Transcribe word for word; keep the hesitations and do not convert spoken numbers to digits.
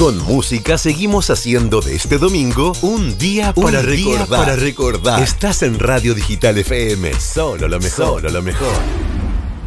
Con música seguimos haciendo de este domingo un día para Un día recordar. para recordar. Estás en Radio Digital F M, solo lo mejor, solo lo mejor.